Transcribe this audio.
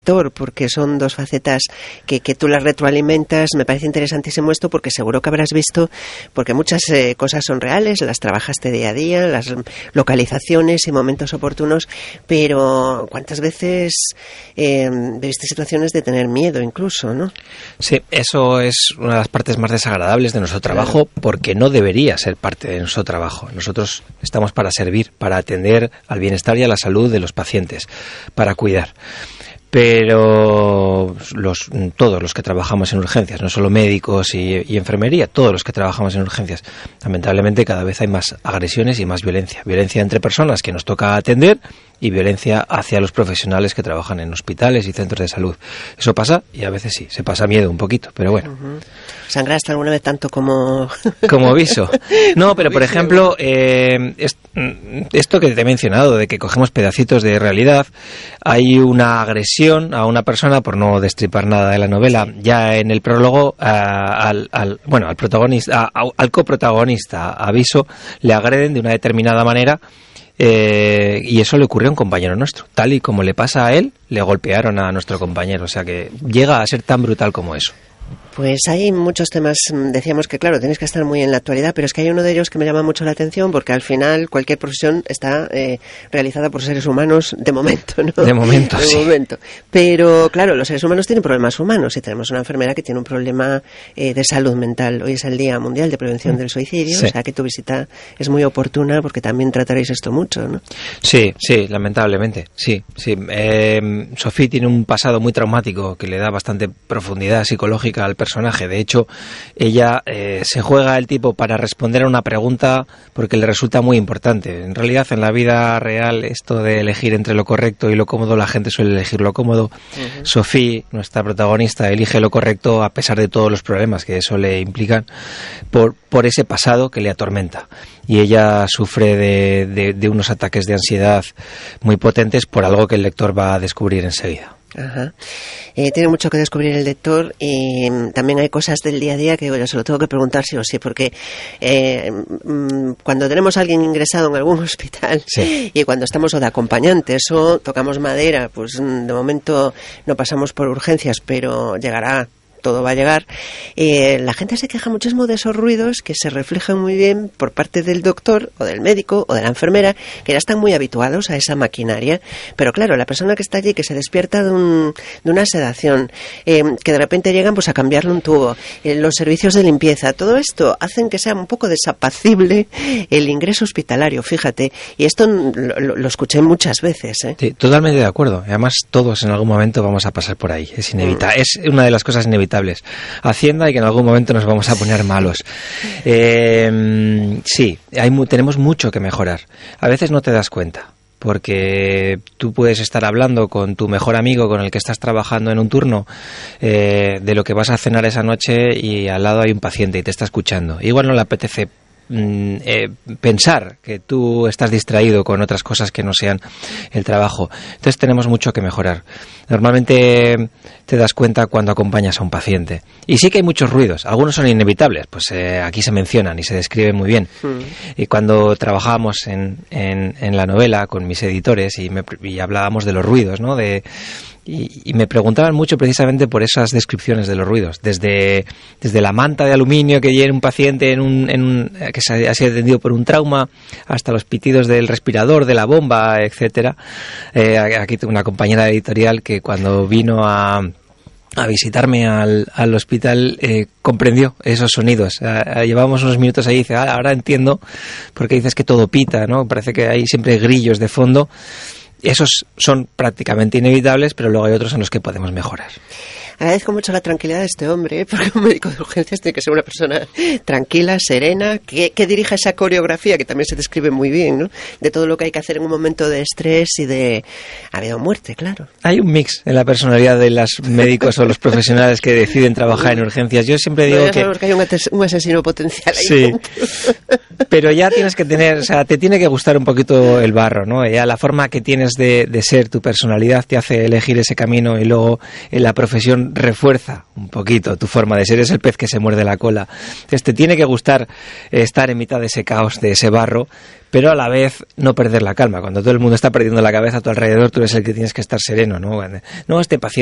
porque son dos facetas que tú las retroalimentas. Me parece interesantísimo esto porque seguro que habrás visto, porque muchas cosas son reales, las trabajaste día a día, las localizaciones y momentos oportunos, pero ¿cuántas veces viviste situaciones de tener miedo incluso, no? Sí, eso es una de las partes más desagradables de nuestro trabajo, porque no debería ser parte de nuestro trabajo. Nosotros estamos para servir, para atender al bienestar y a la salud de los pacientes, para cuidar. Pero todos los que trabajamos en urgencias, no solo médicos y enfermería, todos los que trabajamos en urgencias, lamentablemente cada vez hay más agresiones y más violencia. Violencia entre personas que nos toca atender y violencia hacia los profesionales que trabajan en hospitales y centros de salud. Eso pasa y a veces sí, se pasa miedo un poquito, pero bueno. ¿Sangraste alguna vez tanto como viso? No, pero por ejemplo, esto que te he mencionado, de que cogemos pedacitos de realidad, hay una agresión a una persona, por no destripar nada de la novela, ya en el prólogo, al protagonista, al coprotagonista, a Viso, le agreden de una determinada manera. Y eso le ocurrió a un compañero nuestro. Tal y como le pasa a él, le golpearon a nuestro compañero. O sea que llega a ser tan brutal como eso. Pues hay muchos temas, decíamos que claro, tenéis que estar muy en la actualidad, pero es que hay uno de ellos que me llama mucho la atención porque al final cualquier profesión está realizada por seres humanos de momento, ¿no? De momento, sí. Momento. Pero claro, los seres humanos tienen problemas humanos y tenemos una enfermera que tiene un problema de salud mental. Hoy es el Día Mundial de Prevención del Suicidio, sí. O sea que tu visita es muy oportuna porque también trataréis esto mucho, ¿no? Sí, lamentablemente, sí. Sofía tiene un pasado muy traumático que le da bastante profundidad psicológica al personaje. De hecho, ella se juega el tipo para responder a una pregunta porque le resulta muy importante. En realidad, en la vida real, esto de elegir entre lo correcto y lo cómodo, la gente suele elegir lo cómodo. Sofía, nuestra protagonista, elige lo correcto a pesar de todos los problemas que eso le implican por ese pasado que le atormenta. Y ella sufre de unos ataques de ansiedad muy potentes por algo que el lector va a descubrir enseguida. Ajá. Tiene mucho que descubrir el lector y también hay cosas del día a día que yo se lo tengo que preguntar sí o sí, porque cuando tenemos a alguien ingresado en algún hospital y cuando estamos o de acompañantes o tocamos madera, pues de momento no pasamos por urgencias, pero llegará. Todo va a llegar. La gente se queja muchísimo de esos ruidos que se reflejan muy bien por parte del doctor o del médico o de la enfermera, que ya están muy habituados a esa maquinaria. Pero claro, la persona que está allí, que se despierta de una sedación, que de repente llegan pues a cambiarle un tubo, los servicios de limpieza, todo esto hacen que sea un poco desapacible el ingreso hospitalario, fíjate. Y esto lo escuché muchas veces, ¿eh? Sí, totalmente de acuerdo. Además, todos en algún momento vamos a pasar por ahí. Es inevitable. Es una de las cosas inevitables. Hacienda y que en algún momento nos vamos a poner malos. Sí, tenemos mucho que mejorar. A veces no te das cuenta, porque tú puedes estar hablando con tu mejor amigo con el que estás trabajando en un turno de lo que vas a cenar esa noche y al lado hay un paciente y te está escuchando. Igual no le apetece pensar que tú estás distraído con otras cosas que no sean el trabajo. Entonces tenemos mucho que mejorar. Normalmente te das cuenta cuando acompañas a un paciente. Y sí que hay muchos ruidos. Algunos son inevitables. Pues aquí se mencionan y se describen muy bien. Y cuando trabajábamos en la novela con mis editores y hablábamos de los ruidos, ¿no? Y me preguntaban mucho precisamente por esas descripciones de los ruidos, desde la manta de aluminio que lleva un paciente que se ha sido atendido por un trauma, hasta los pitidos del respirador, de la bomba, etcétera. Aquí tengo una compañera editorial que cuando vino a visitarme al hospital comprendió esos sonidos. Llevábamos unos minutos ahí y dice, ahora entiendo por qué dices que todo pita, ¿no? Parece que hay siempre grillos de fondo. Esos son prácticamente inevitables, pero luego hay otros en los que podemos mejorar. Agradezco mucho la tranquilidad de este hombre, porque un médico de urgencias tiene que ser una persona tranquila, serena, que dirija esa coreografía, que también se describe muy bien, ¿no? De todo lo que hay que hacer en un momento de estrés y de vida o muerte, claro. Hay un mix en la personalidad de los médicos o los profesionales que deciden trabajar en urgencias. Yo siempre digo que hay un asesino potencial ahí. Sí, pero ya tienes que tener, o sea, te tiene que gustar un poquito el barro, ¿no? Ya la forma que tienes de ser, tu personalidad te hace elegir ese camino y luego en la profesión refuerza un poquito tu forma de ser, es el pez que se muerde la cola. Entonces te tiene que gustar estar en mitad de ese caos, de ese barro, pero a la vez no perder la calma. Cuando todo el mundo está perdiendo la cabeza a tu alrededor, tú eres el que tienes que estar sereno, ¿no? No, esté paciente.